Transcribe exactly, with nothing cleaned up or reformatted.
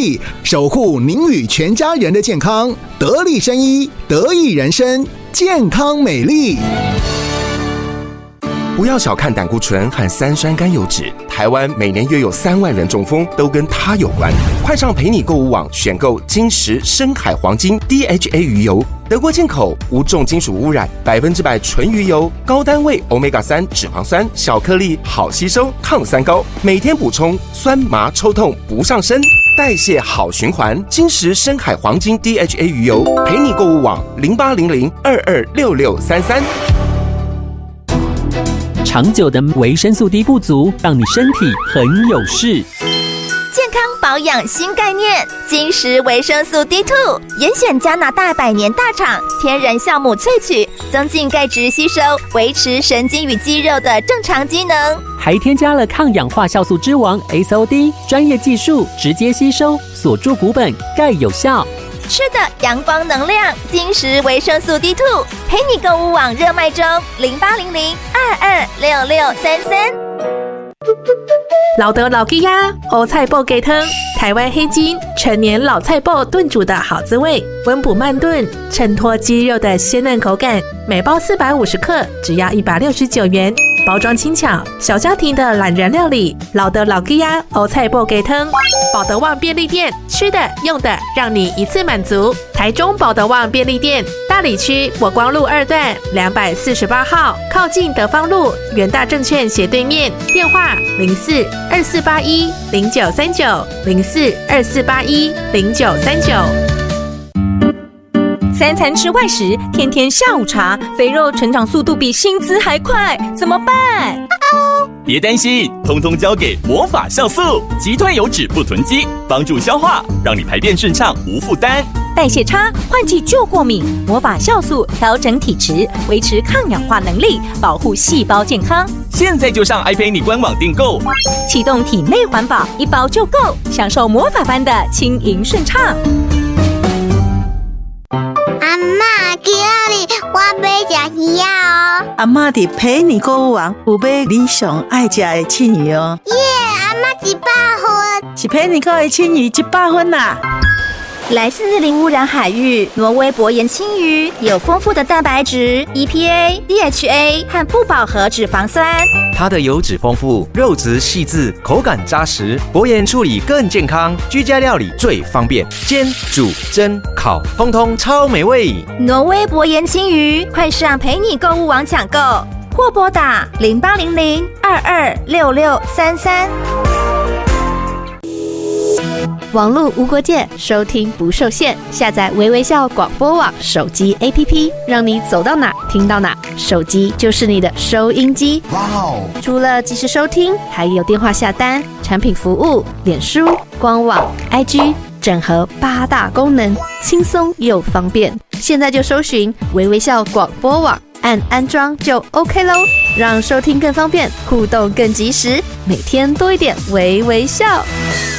益，守护您与全家人的健康。得力生医，得益人生，健康美丽。 不要小看胆固醇和三酸甘油脂，台湾每年约有三万人中风，都跟它有关。快上陪你购物网选购金石深海黄金 D H A 鱼油，德国进口，无重金属污染，百分之百纯鱼油，高单位 欧米伽三 脂肪酸，小颗粒，好吸收，抗三高，每天补充，酸麻抽痛不上身，代谢好循环。金石深海黄金 D H A 鱼油，陪你购物网零八零零二二六六三三。 长久的维生素 D 不足，让你身体很有事。 健康保养新概念，金石维生素 D 二 严选加拿大百年大厂天然酵母萃取，增进钙质吸收，维持神经与肌肉的正常机能， 还添加了抗氧化酵素之王 S O D， 专业技术直接吸收，锁住骨本，钙有效。 吃的阳光能量，金石维生素 D 二 陪你购物网热卖中，零八零零二二六六三三。 老德老吉呀，欧菜脯鸡汤，台湾黑金陈年老菜脯炖煮的好滋味，温补慢炖，衬托鸡肉的鲜嫩口感。每包四百五十克，只要一百六十九元。包装轻巧，小家庭的懒人料理。老德老吉呀，欧菜脯鸡汤，保德旺便利店，吃的用的让你一次满足。台中保德旺便利店，大里区国光路二段两百四十八号，靠近德芳路元大证券斜对面。电话零四二四八一零九三九零四二四八一零九三九。 三餐吃外食，天天下午茶，肥肉成长速度比薪资还快，怎么办？ 别担心，通通交给魔法酵素，击退油脂不囤积，帮助消化，让你排便顺畅无负担。 代谢差，换季就过敏，魔法酵素调整体质，维持抗氧化能力，保护细胞健康。 现在就上 i 陪你官网订购， 启动体内环保，一包就够，享受魔法般的轻盈顺畅。 阿嬷，今日我要吃鱼哦。 阿嬷伫陪你购物网有买你上爱吃的青鱼哦。 耶，阿嬷一百分， 是陪你购的青鱼一百分啦。 来自零污染海域，挪威薄盐青鱼有丰富的蛋白质、E P A、D H A 和不饱和脂肪酸。 它的油脂丰富，肉质细致，口感扎实，薄盐处理更健康，居家料理最方便，煎、煮、蒸、烤，通通超美味。 挪威薄盐青鱼，快上陪你购物网抢购，或拨打零八零零二二六六三三。 网络无国界，收听不受限。下载微微笑广播网手机 A P P， 让你走到哪听到哪，手机就是你的收音机。哇哦！除了即时收听，还有电话下单、产品服务、脸书、官网、I G， 整合八大功能，轻松又方便。现在就搜寻微微笑广播网，按安装就 OK 咯，让收听更方便，互动更及时，每天多一点微微笑。